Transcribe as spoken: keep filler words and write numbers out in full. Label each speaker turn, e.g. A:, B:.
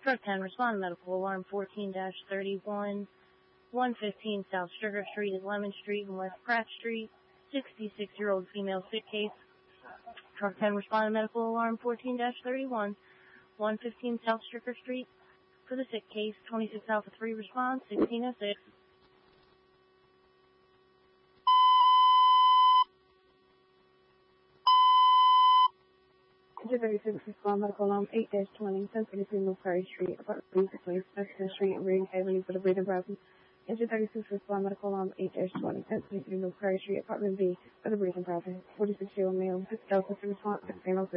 A: Truck ten, respond medical alarm fourteen thirty-one, one fifteen South Sugar Street at Lemon Street and West Pratt Street. sixty-six-year-old female sick case. Truck ten, respond medical alarm fourteen thirty-one, one fifteen South Sugar Street. For the sick case, twenty-six Alpha three response, sixteen oh six.
B: thirty-six, respond medical alarm eight twenty, ten thirty-three Mill Prairie Street, apartment three sixty-eight, Mexican Street, and Reading Avenue for the breathing problem. Engine thirty-six, respond medical alarm eight twenty, ten thirty-three Mill Prairie Street, apartment B for the breathing problem. forty-six-year-old male, six Delta, response sixteen oh three.